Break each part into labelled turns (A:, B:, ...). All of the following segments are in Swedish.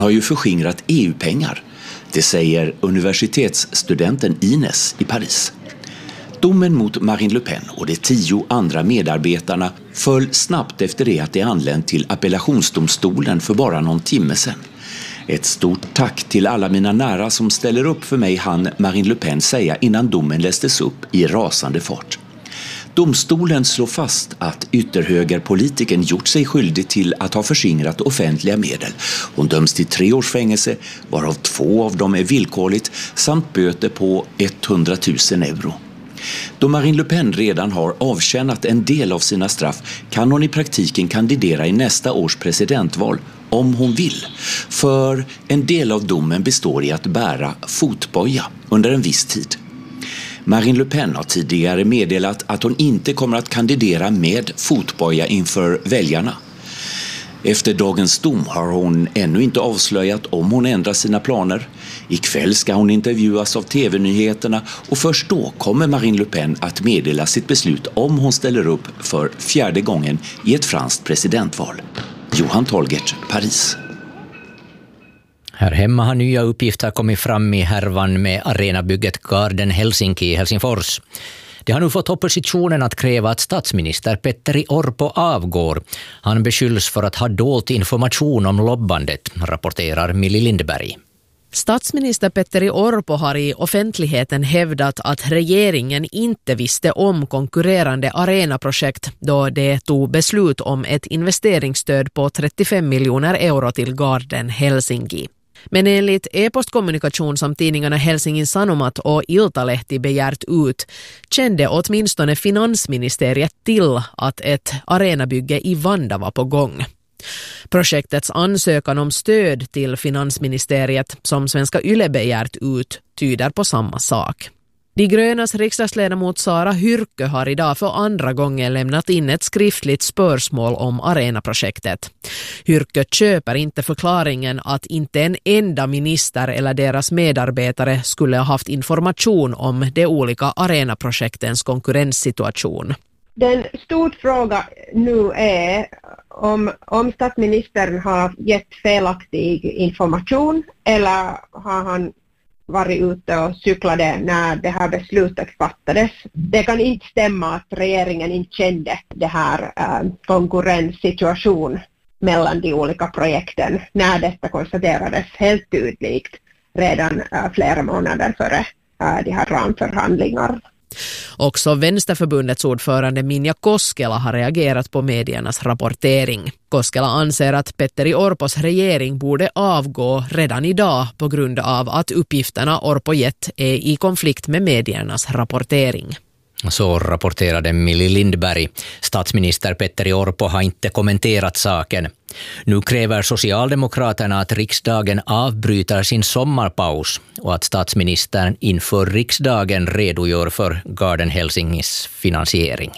A: har ju förskingrat EU-pengar. Det säger universitetsstudenten Ines i Paris. Domen mot Marine Le Pen och de 10 andra medarbetarna föll snabbt efter det att de anlänt till appellationsdomstolen för bara någon timme sedan. Ett stort tack till alla mina nära som ställer upp för mig, hann Marine Le Pen säga innan domen lästes upp i rasande fart. Domstolen slår fast att ytterhögerpolitiken gjort sig skyldig till att ha förskingrat offentliga medel. Hon döms till 3 års fängelse, varav 2 av dem är villkorligt, samt böter på 100 000 euro. Då Marine Le Pen redan har avtjänat en del av sina straff kan hon i praktiken kandidera i nästa års presidentval om hon vill. För en del av domen består i att bära fotboja under en viss tid. Marine Le Pen har tidigare meddelat att hon inte kommer att kandidera med fotboja inför väljarna. Efter dagens dom har hon ännu inte avslöjat om hon ändrar sina planer. Ikväll ska hon intervjuas av TV-nyheterna och först då kommer Marine Le Pen att meddela sitt beslut om hon ställer upp för 4:e gången i ett franskt presidentval. Johan Tolgert, Paris.
B: Här hemma har nya uppgifter kommit fram i härvan med arenabygget Garden Helsinki i Helsingfors. Det har nu fått oppositionen att kräva att statsminister Petteri Orpo avgår. Han beskylls för att ha dolt information om lobbandet, rapporterar Milli Lindberg.
C: Statsminister Petteri Orpo har i offentligheten hävdat att regeringen inte visste om konkurrerande arenaprojekt då det tog beslut om ett investeringsstöd på 35 miljoner euro till Garden Helsinki. Men enligt e-postkommunikation som tidningarna Helsingin Sanomat och Iltalehti begärt ut kände åtminstone finansministeriet till att ett arenabygge i Vanda var på gång. Projektets ansökan om stöd till finansministeriet som Svenska Yle begärt ut tyder på samma sak. De grönas riksdagsledamot Sara Hyrkkö har idag för andra gången lämnat in ett skriftligt spörsmål om arenaprojektet. Hyrkkö köper inte förklaringen att inte en enda minister eller deras medarbetare skulle ha haft information om de olika arenaprojektens konkurrenssituation.
D: Den stor fråga nu är om statsministern har gett felaktig information eller har han varit ute och cyklade när det här beslutet fattades. Det kan inte stämma att regeringen inte kände det här konkurrenssituation mellan de olika projekten när detta konstaterades helt tydligt redan flera månader före de här ramförhandlingar.
C: Också Vänsterförbundets ordförande Minja Koskela har reagerat på mediernas rapportering. Koskela anser att Petteri Orpos regering borde avgå redan idag på grund av att uppgifterna Orpo gett är i konflikt med mediernas rapportering.
B: Så rapporterade Milli Lindberg. Statsminister Petteri Orpo har inte kommenterat saken. Nu kräver Socialdemokraterna att riksdagen avbryter sin sommarpaus och att statsministern inför riksdagen redogör för Garden Helsinkis finansiering.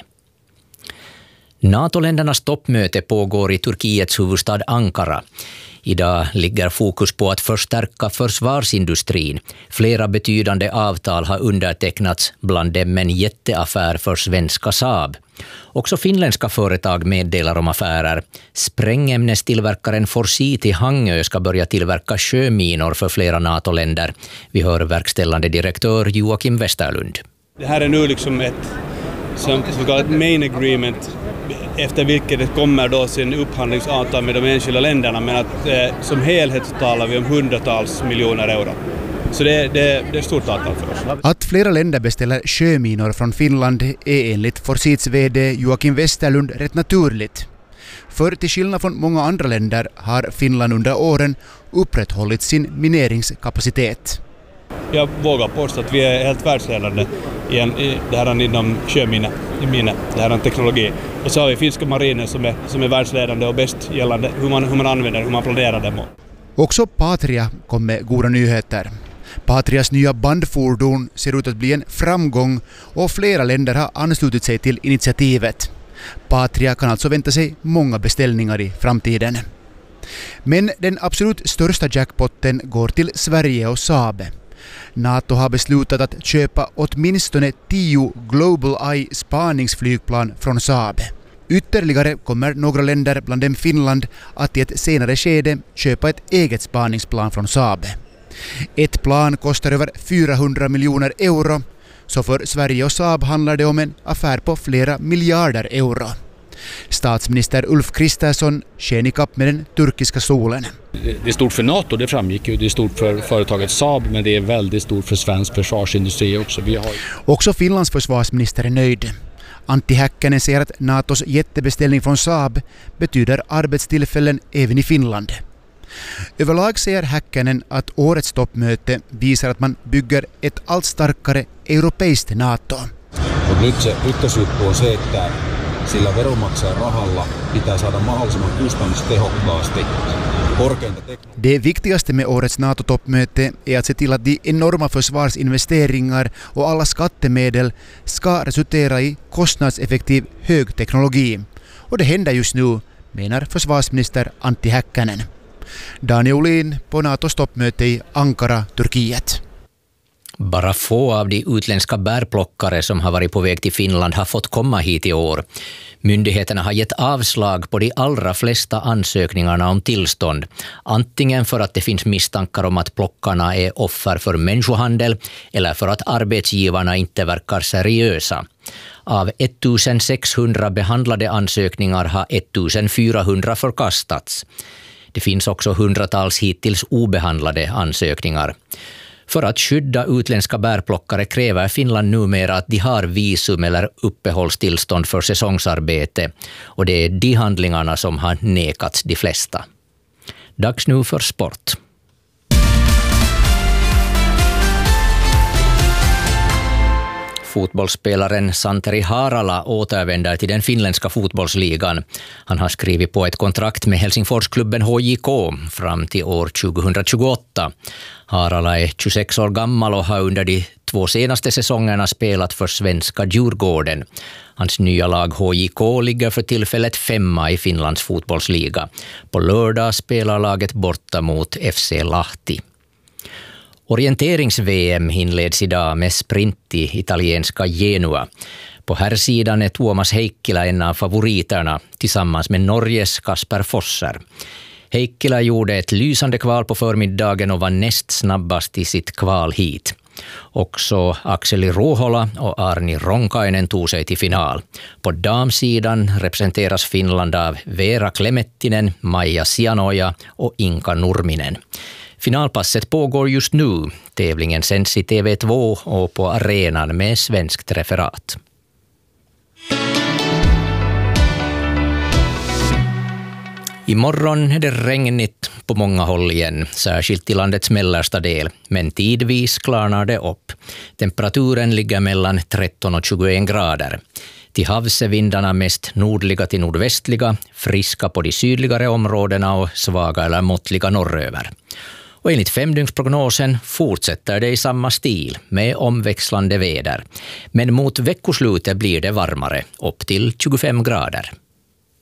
B: NATO-ländernas toppmöte pågår i Turkiets huvudstad Ankara. Idag ligger fokus på att förstärka försvarsindustrin. Flera betydande avtal har undertecknats, bland dem en jätteaffär för svenska Saab. Också finländska företag meddelar om affärer. Sprängämnestillverkaren Forsit i Hangö ska börja tillverka sjöminor för flera NATO-länder. Vi hör verkställande direktör Joakim Westerlund.
E: Det här är nu liksom ett main agreement efter vilket det kommer då sin upphandlingsavtal med de enskilda länderna, men att som helhet talar vi om hundratals miljoner euro. Så det är ett stort avtal för oss.
F: Att flera länder beställer sjöminor från Finland är enligt Forsits vd Joakim Westerlund rätt naturligt. För till skillnad från många andra länder har Finland under åren upprätthållit sin mineringskapacitet.
E: Jag vågar påstå att vi är helt världsledande i det här inom sjömine, det här teknologi. Och så har vi finska marinen som är världsledande och bäst gällande hur man använder, hur man planerar dem.
F: Också Patria kom med goda nyheter. Patrias nya bandfordon ser ut att bli en framgång och flera länder har anslutit sig till initiativet. Patria kan alltså vänta sig många beställningar i framtiden. Men den absolut största jackpotten går till Sverige och Saab. NATO har beslutat att köpa åtminstone 10 Global Eye spaningsflygplan från Saab. Ytterligare kommer några länder, bland dem Finland, att i ett senare skede köpa ett eget spaningsplan från Saab. Ett plan kostar över 400 miljoner euro, så för Sverige och Saab handlar det om en affär på flera miljarder euro. Statsminister Ulf Kristersson sken i kapp med den turkiska solen.
G: Det är stort för NATO, det framgick ju. Det är stort för företaget Saab, men det är väldigt stort för svensk försvarsindustri också.
F: Också Finlands försvarsminister är nöjd. Antti Häkkänen säger att NATOs jättebeställning från Saab betyder arbetstillfällen även i Finland. Överlag säger Häkkänen att årets toppmöte visar att man bygger ett allt starkare europeiskt NATO.
H: Nyt se ykkösjuttu on se, että sillä veronmaksajan rahalla pitää saada mahdollisimman kustannustehokkaasti korkeinta teknologiaa.
F: Det viktigaste med årets NATO-toppmöte är att se till att de enorma försvarsinvesteringar och alla skattemedel ska resultera i kostnadseffektiv högteknologi. Och det händer just nu, menar försvarsminister Antti Häkkänen. Daniel Olin på NATOs toppmöte i Ankara, Turkiet.
B: Bara få av de utländska bärplockare som har varit på väg till Finland har fått komma hit i år. Myndigheterna har gett avslag på de allra flesta ansökningarna om tillstånd. Antingen för att det finns misstankar om att plockarna är offer för människohandel eller för att arbetsgivarna inte verkar seriösa. Av 1600 behandlade ansökningar har 1400 förkastats. Det finns också hundratals hittills obehandlade ansökningar. För att skydda utländska bärplockare kräver Finland numera att de har visum eller uppehållstillstånd för säsongsarbete, och det är de handlingarna som har nekats de flesta. Dags nu för sport. Fotbollsspelaren Santeri Harala återvänder till den finländska fotbollsligan. Han har skrivit på ett kontrakt med Helsingforsklubben HJK fram till år 2028. Harala är 26 år gammal och har under de 2 senaste säsongerna spelat för svenska Djurgården. Hans nya lag HJK ligger för tillfället 5:a i Finlands fotbollsliga. På lördag spelar laget borta mot FC Lahti. Orienterings-VM inleds idag med sprint i italienska Genua. På här sidan är Tuomas Heikkilä en av favoriterna tillsammans med Norges Kasper Fosser. Heikkilä gjorde ett lysande kval på förmiddagen och var näst snabbast i sitt kval hit. Också Akseli Ruohola och Arni Ronkainen tog sig till final. På damsidan representeras Finland av Veera Klemettinen, Maija Sianoja och Inka Nurminen. Finalpasset pågår just nu. Tävlingen sänds i TV2 och på arenan med svenskt referat. Imorgon är det regnigt på många håll igen, särskilt i landets mellersta del, men tidvis klarnar det upp. Temperaturen ligger mellan 13 och 21 grader. Till havs är vindarna mest nordliga till nordvästliga, friska på de sydligare områdena och svaga eller måttliga norröver. Och enligt femdygnsprognosen fortsätter det i samma stil med omväxlande väder. Men mot veckoslutet blir det varmare, upp till 25 grader.